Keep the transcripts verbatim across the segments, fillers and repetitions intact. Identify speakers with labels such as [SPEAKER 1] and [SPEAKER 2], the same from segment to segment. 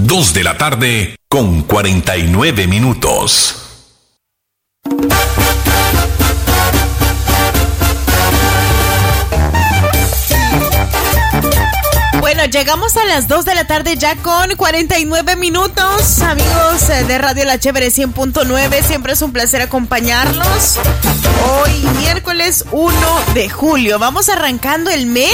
[SPEAKER 1] dos de la tarde con cuarenta y nueve minutos.
[SPEAKER 2] Bueno, llegamos a las dos de la tarde ya con cuarenta y nueve minutos. Amigos de Radio La Chévere cien punto nueve, siempre es un placer acompañarlos. Hoy miércoles uno de julio, vamos arrancando el mes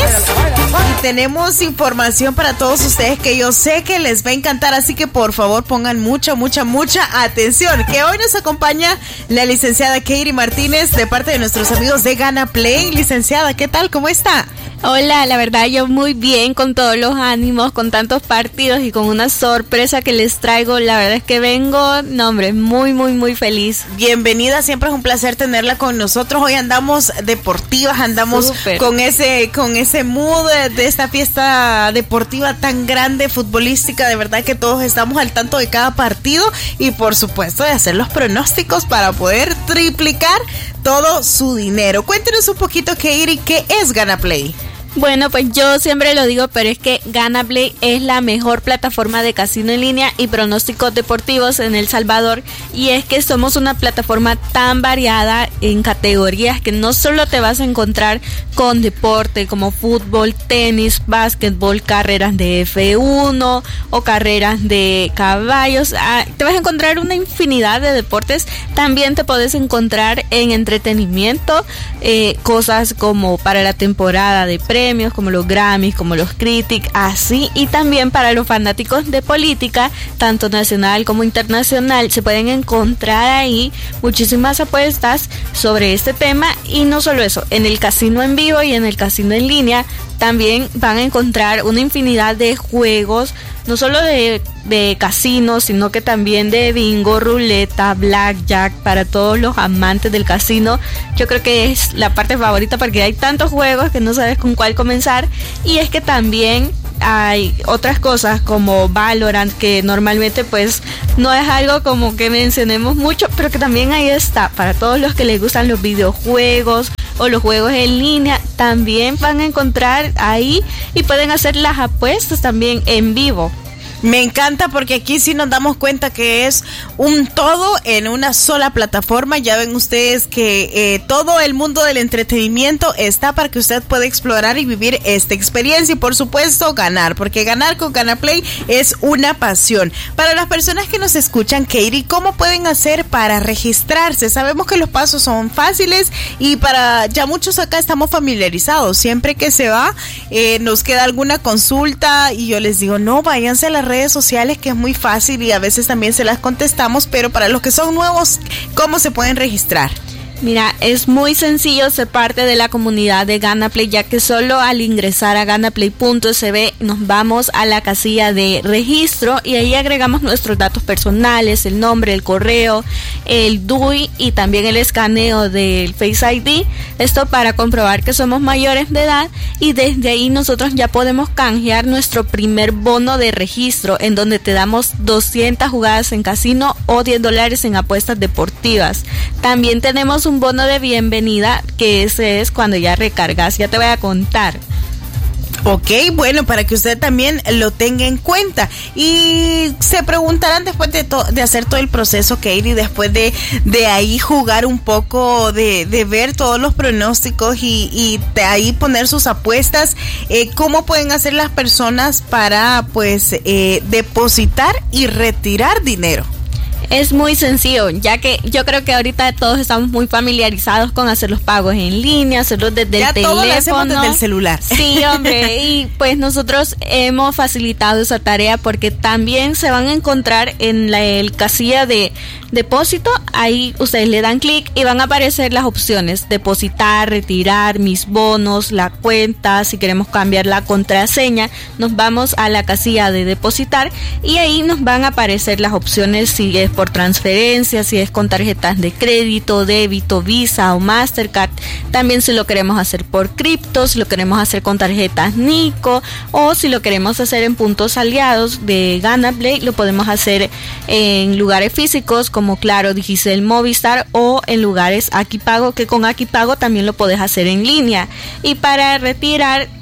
[SPEAKER 2] y tenemos información para todos ustedes que yo sé que les va a encantar, así que por favor pongan mucha, mucha, mucha atención, que hoy nos acompaña la licenciada Katie Martínez de parte de nuestros amigos de Gana Play. Licenciada, ¿qué tal? ¿Cómo está?
[SPEAKER 3] Hola, la verdad yo muy bien, con todos los ánimos, con tantos partidos y con una sorpresa que les traigo. La verdad es que vengo, no hombre, muy, muy, muy feliz.
[SPEAKER 2] Bienvenida, siempre es un placer tenerla con nosotros. Hoy andamos deportivas, andamos
[SPEAKER 3] Súper.
[SPEAKER 2] con ese con ese mood de, de esta fiesta deportiva tan grande, futbolística. De verdad que todos estamos al tanto de cada partido y por supuesto de hacer los pronósticos para poder triplicar todo su dinero. Cuéntenos un poquito, Katie, ¿qué es Gana Play?
[SPEAKER 3] Bueno, pues yo siempre lo digo, pero es que Gana Play es la mejor plataforma de casino en línea y pronósticos deportivos en El Salvador, y es que somos una plataforma tan variada en categorías que no solo te vas a encontrar con deporte como fútbol, tenis, básquetbol, carreras de F uno o carreras de caballos, ah, te vas a encontrar una infinidad de deportes. También te puedes encontrar en entretenimiento, eh, cosas como para la temporada de premios, premios como los Grammys, como los Critics, así, y también para los fanáticos de política, tanto nacional como internacional, se pueden encontrar ahí muchísimas apuestas sobre este tema. Y no solo eso, en el casino en vivo y en el casino en línea también van a encontrar una infinidad de juegos, no solo de, de casinos, sino que también de bingo, ruleta, blackjack, para todos los amantes del casino. Yo creo que es la parte favorita porque hay tantos juegos que no sabes con cuál comenzar. Y es que también hay otras cosas como Valorant, que normalmente pues no es algo como que mencionemos mucho, pero que también ahí está para todos los que les gustan los videojuegos o los juegos en línea. También van a encontrar ahí y pueden hacer las apuestas también en vivo.
[SPEAKER 2] Me encanta porque aquí sí nos damos cuenta que es un todo en una sola plataforma. Ya ven ustedes que eh, todo el mundo del entretenimiento está para que usted pueda explorar y vivir esta experiencia y por supuesto ganar, porque ganar con Gana Play es una pasión. Para las personas que nos escuchan, Katie, ¿cómo pueden hacer para registrarse? Sabemos que los pasos son fáciles y para ya muchos acá estamos familiarizados. Siempre que se va eh, nos queda alguna consulta y yo les digo, no, váyanse a las redes sociales, que es muy fácil y a veces también se las contestamos, pero para los que son nuevos, ¿cómo se pueden registrar?
[SPEAKER 3] Mira, es muy sencillo ser parte de la comunidad de Gana Play, ya que solo al ingresar a ganaplay punto s b nos vamos a la casilla de registro y ahí agregamos nuestros datos personales, el nombre, el correo, el D U I y también el escaneo del Face I D. Esto para comprobar que somos mayores de edad, y desde ahí nosotros ya podemos canjear nuestro primer bono de registro, en donde te damos doscientas jugadas en casino o diez dólares en apuestas deportivas. También tenemos un un bono de bienvenida, que ese es cuando ya recargas, ya te voy a contar.
[SPEAKER 2] Ok, bueno, para que usted también lo tenga en cuenta. Y se preguntarán después de, to- de hacer todo el proceso, Katie, después de, de ahí jugar un poco, de, de ver todos los pronósticos y, y de ahí poner sus apuestas, eh, ¿cómo pueden hacer las personas para pues eh, depositar y retirar dinero?
[SPEAKER 3] Es muy sencillo, ya que yo creo que ahorita todos estamos muy familiarizados con hacer los pagos en línea, hacerlos desde
[SPEAKER 2] ya
[SPEAKER 3] el teléfono.
[SPEAKER 2] Ya todo lo hacemos desde el celular.
[SPEAKER 3] Sí, hombre, y pues nosotros hemos facilitado esa tarea porque también se van a encontrar en la el casilla de depósito. Ahí ustedes le dan clic y van a aparecer las opciones: depositar, retirar, mis bonos, la cuenta. Si queremos cambiar la contraseña, nos vamos a la casilla de depositar y ahí nos van a aparecer las opciones, si es por transferencia, si es con tarjetas de crédito, débito, Visa o Mastercard. También si lo queremos hacer por cripto, si lo queremos hacer con tarjetas Nico, o si lo queremos hacer en puntos aliados de Gana Play, lo podemos hacer en lugares físicos como Claro, Digicel, Movistar, o en lugares Akipago, que con Akipago también lo puedes hacer en línea. Y para retirar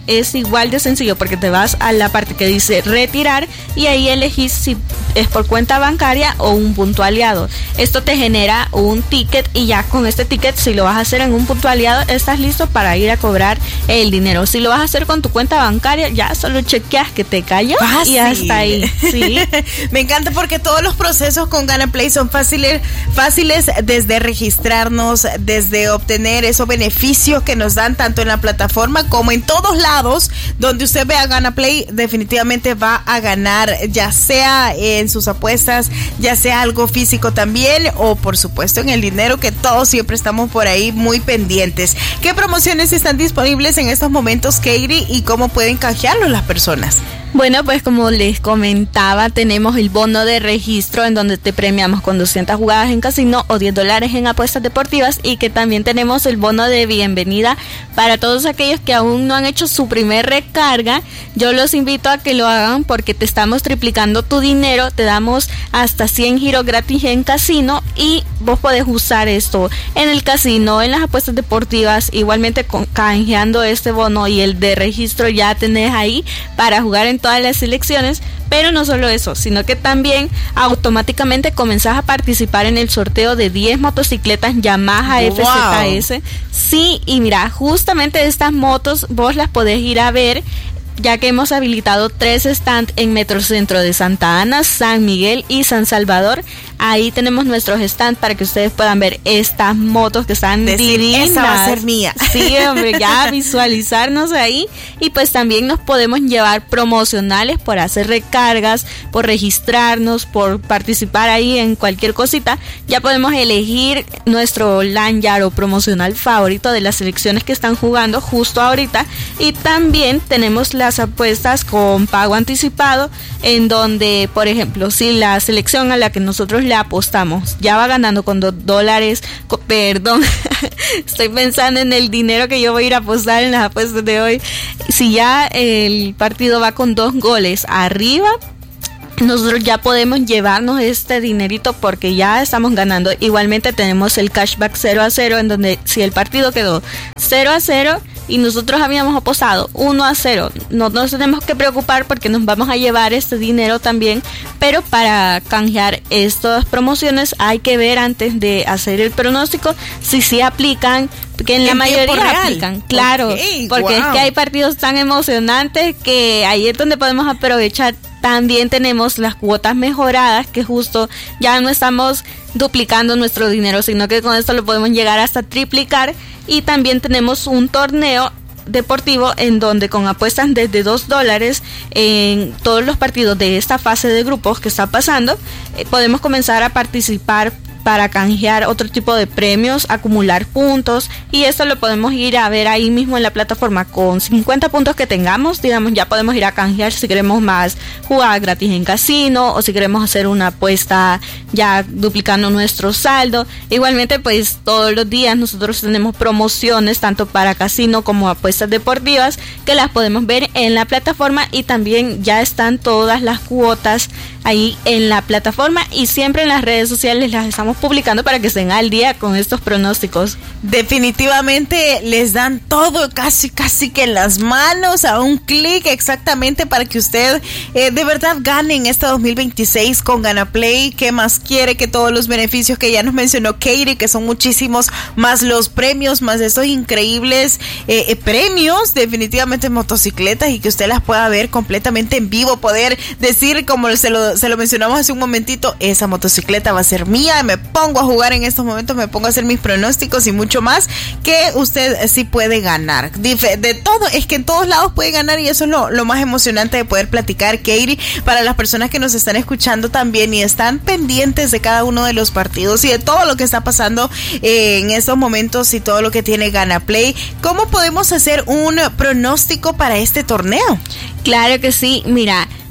[SPEAKER 3] es igual de sencillo porque te vas a la parte que dice retirar y ahí elegís si es por cuenta bancaria o un punto aliado. Esto te genera un ticket y ya con este ticket, si lo vas a hacer en un punto aliado, estás listo para ir a cobrar el dinero. Si lo vas a hacer con tu cuenta bancaria, ya solo chequeas que te cayó
[SPEAKER 2] Fácil.
[SPEAKER 3] Y hasta ahí. Sí.
[SPEAKER 2] Me encanta porque todos los procesos con GanaPlay son fáciles, fáciles desde registrarnos, desde obtener esos beneficios que nos dan tanto en la plataforma como en todos lados donde usted vea GanaPlay. Definitivamente va a ganar, ya sea en sus apuestas, ya sea algo físico también, o por supuesto en el dinero, que todos siempre estamos por ahí muy pendientes. ¿Qué promociones están disponibles en estos momentos, Katie, y cómo pueden canjearlo las personas?
[SPEAKER 3] Bueno, pues como les comentaba, tenemos el bono de registro en donde te premiamos con doscientas jugadas en casino o diez dólares en apuestas deportivas, y que también tenemos el bono de bienvenida para todos aquellos que aún no han hecho su primer recarga. Yo los invito a que lo hagan porque te estamos triplicando tu dinero, te damos hasta cien giros gratis en casino y vos podés usar esto en el casino, en las apuestas deportivas, igualmente con, canjeando este bono y el de registro ya tenés ahí para jugar en todas las selecciones. Pero no solo eso, sino que también automáticamente comenzás a participar en el sorteo de diez motocicletas Yamaha wow. F Z S. Sí, y mira, justamente estas motos vos las podés ir a ver, ya que hemos habilitado tres stands en Metrocentro de Santa Ana, San Miguel y San Salvador. Ahí tenemos nuestros stands para que ustedes puedan ver estas motos que están
[SPEAKER 2] Decir,
[SPEAKER 3] divinas.
[SPEAKER 2] Esa va a ser mía.
[SPEAKER 3] Sí, hombre, ya visualizarnos ahí. Y pues también nos podemos llevar promocionales por hacer recargas, por registrarnos, por participar ahí en cualquier cosita. Ya podemos elegir nuestro lanyard o promocional favorito de las selecciones que están jugando justo ahorita. Y también tenemos las apuestas con pago anticipado, en donde, por ejemplo, si la selección a la que nosotros le apostamos ya va ganando con dos dólares, con, perdón, estoy pensando en el dinero que yo voy a ir a apostar en las apuestas de hoy. Si ya el partido va con dos goles arriba, nosotros ya podemos llevarnos este dinerito porque ya estamos ganando. Igualmente tenemos el cashback cero a cero, en donde si el partido quedó cero a cero y nosotros habíamos apostado uno a cero, no nos tenemos que preocupar porque nos vamos a llevar este dinero también. Pero para canjear estas promociones hay que ver antes de hacer el pronóstico si sí aplican, que en la mayoría aplican, claro, okay, porque wow. es que hay partidos tan emocionantes que ahí es donde podemos aprovechar. También tenemos las cuotas mejoradas, que justo ya no estamos duplicando nuestro dinero, sino que con esto lo podemos llegar hasta triplicar. Y también tenemos un torneo deportivo en donde con apuestas desde dos dólares en todos los partidos de esta fase de grupos que está pasando, eh, podemos comenzar a participar para canjear otro tipo de premios, acumular puntos, y esto lo podemos ir a ver ahí mismo en la plataforma. Con cincuenta puntos que tengamos, digamos, ya podemos ir a canjear si queremos más jugadas gratis en casino, o si queremos hacer una apuesta ya duplicando nuestro saldo. Igualmente, pues todos los días nosotros tenemos promociones tanto para casino como apuestas deportivas, que las podemos ver en la plataforma, y también ya están todas las cuotas ahí en la plataforma, y siempre en las redes sociales las estamos publicando para que estén al día con estos pronósticos.
[SPEAKER 2] Definitivamente les dan todo casi casi que en las manos, a un clic exactamente, para que usted eh, de verdad gane en este dos mil veintiséis con GanaPlay. ¿Qué más quiere que todos los beneficios que ya nos mencionó Katie, que son muchísimos, más los premios, más estos increíbles eh, eh, premios, definitivamente motocicletas, y que usted las pueda ver completamente en vivo, poder decir, como se lo, se lo mencionamos hace un momentito, esa motocicleta va a ser mía, me pongo a jugar en estos momentos, me pongo a hacer mis pronósticos y mucho más, que usted sí puede ganar. De todo, es que en todos lados puede ganar, y eso es lo, lo más emocionante de poder platicar, Katie, para las personas que nos están escuchando también y están pendientes de cada uno de los partidos y de todo lo que está pasando eh, en estos momentos, y todo lo que tiene GanaPlay. ¿Cómo podemos hacer un pronóstico para este torneo?
[SPEAKER 3] Claro que sí, mira,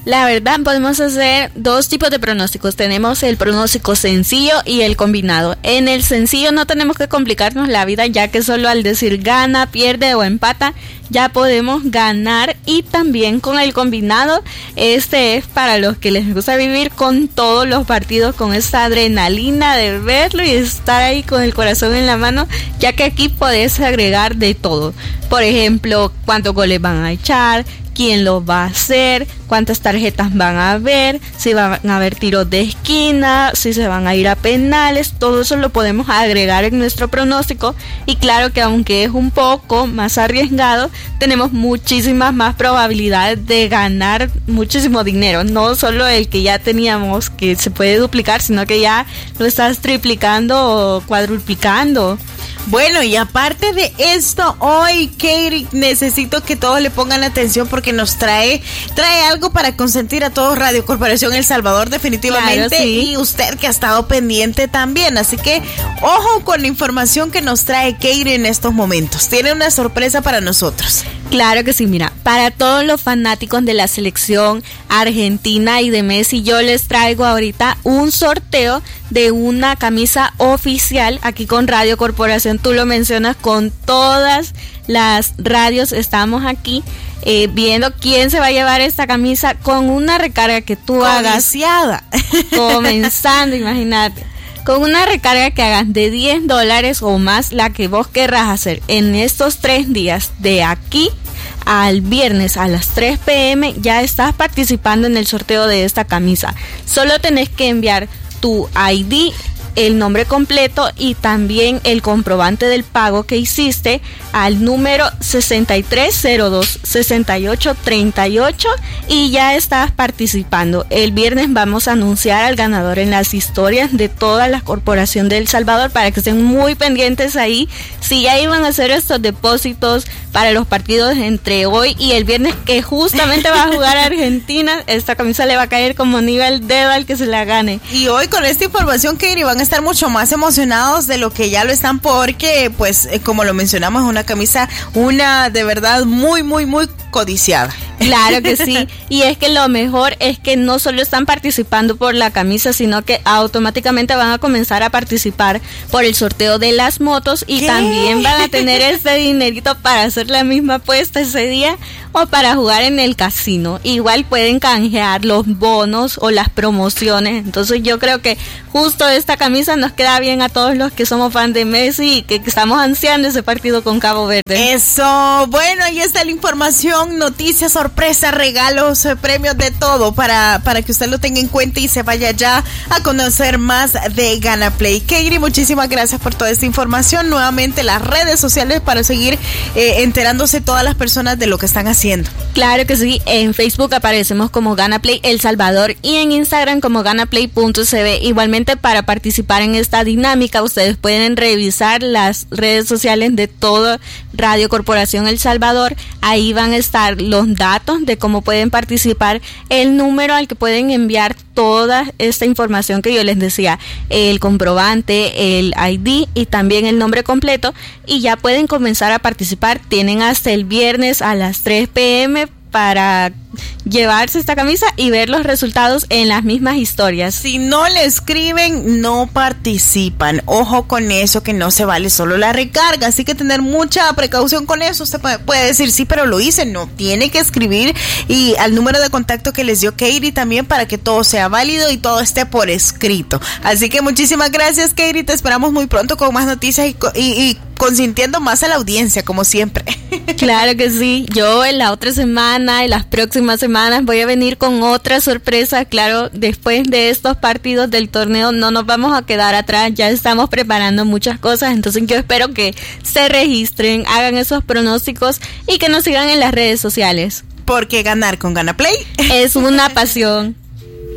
[SPEAKER 3] La verdad, podemos hacer dos tipos de pronósticos. Tenemos el pronóstico sencillo y el combinado. En el sencillo no tenemos que complicarnos la vida, ya que solo al decir gana, pierde o empata, ya podemos ganar. Y también con el combinado, este es para los que les gusta vivir con todos los partidos, con esta adrenalina de verlo y estar ahí con el corazón en la mano, ya que aquí podés agregar de todo. Por ejemplo, cuántos goles van a echar, quién lo va a hacer, cuántas tarjetas van a haber, si van a haber tiros de esquina, si se van a ir a penales. Todo eso lo podemos agregar en nuestro pronóstico, y claro que aunque es un poco más arriesgado, tenemos muchísimas más probabilidades de ganar muchísimo dinero. No solo el que ya teníamos, que se puede duplicar, sino que ya lo estás triplicando o cuadruplicando.
[SPEAKER 2] Bueno, y aparte de esto, hoy, Katie, necesito que todos le pongan atención porque nos trae trae algo para consentir a todos Radio Corporación El Salvador, definitivamente,
[SPEAKER 3] claro, sí.
[SPEAKER 2] Y usted que ha estado pendiente también. Así que, ojo con la información que nos trae Katie en estos momentos. Tiene una sorpresa para nosotros.
[SPEAKER 3] Claro que sí, mira, para todos los fanáticos de la selección argentina y de Messi, yo les traigo ahorita un sorteo de una camisa oficial aquí con Radio Corporación. Tú lo mencionas, con todas las radios estamos aquí eh, viendo quién se va a llevar esta camisa con una recarga que tú
[SPEAKER 2] Codiciada.
[SPEAKER 3] hagas comenzando, imagínate. Con una recarga que hagas de diez dólares o más, la que vos querrás hacer en estos tres días, de aquí al viernes a las tres pe eme, ya estás participando en el sorteo de esta camisa. Solo tenés que enviar tu I D, el nombre completo y también el comprobante del pago que hiciste al número sesenta y tres cero dos, sesenta y ocho treinta y ocho, y ya estás participando. El viernes vamos a anunciar al ganador en las historias de toda la Corporación de El Salvador, para que estén muy pendientes ahí. Si ya iban a hacer estos depósitos para los partidos entre hoy y el viernes, que justamente va a jugar Argentina, esta camisa le va a caer como anillo al dedo al que se la gane.
[SPEAKER 2] Y hoy con esta información, Katie, van a estar mucho más emocionados de lo que ya lo están, porque pues eh, como lo mencionamos, es una camisa, una de verdad muy muy muy codiciada.
[SPEAKER 3] Claro que sí, y es que lo mejor es que no solo están participando por la camisa, sino que automáticamente van a comenzar a participar por el sorteo de las motos, y ¿qué? También van a tener ese dinerito para hacer la misma apuesta ese día o para jugar en el casino. Igual pueden canjear los bonos o las promociones. Entonces yo creo que justo esta camisa nos queda bien a todos los que somos fan de Messi y que estamos ansiando ese partido con Cabo Verde.
[SPEAKER 2] Eso, bueno, ahí está la información, noticias, sorpresas, regalos, premios, de todo para, para que usted lo tenga en cuenta y se vaya ya a conocer más de GanaPlay. Katie, muchísimas gracias por toda esta información. Nuevamente las redes sociales para seguir eh, enterándose todas las personas de lo que están haciendo.
[SPEAKER 3] Claro que sí, en Facebook aparecemos como GanaPlay El Salvador y en Instagram como ganaplay punto c b. Igualmente, para participar en esta dinámica, ustedes pueden revisar las redes sociales de todo Radio Corporación El Salvador. Ahí van a estar los datos de cómo pueden participar, el número al que pueden enviar toda esta información que yo les decía, el comprobante, el I D y también el nombre completo, y ya pueden comenzar a participar. Tienen hasta el viernes a las tres pe eme para llevarse esta camisa y ver los resultados en las mismas historias.
[SPEAKER 2] Si no le escriben, no participan. Ojo con eso, que no se vale solo la recarga, así que tener mucha precaución con eso. Usted puede decir, sí, pero lo hice. No, tiene que escribir, y al número de contacto que les dio Katie también, para que todo sea válido y todo esté por escrito. Así que muchísimas gracias, Katie. Te esperamos muy pronto con más noticias y, y, y consintiendo más a la audiencia, como siempre.
[SPEAKER 3] Claro que sí. Yo en la otra semana, en las próximas semanas, voy a venir con otra sorpresa. Claro, después de estos partidos del torneo no nos vamos a quedar atrás. Ya estamos preparando muchas cosas. Entonces yo espero que se registren, hagan esos pronósticos y que nos sigan en las redes sociales.
[SPEAKER 2] Porque ganar con GanaPlay
[SPEAKER 3] es una pasión.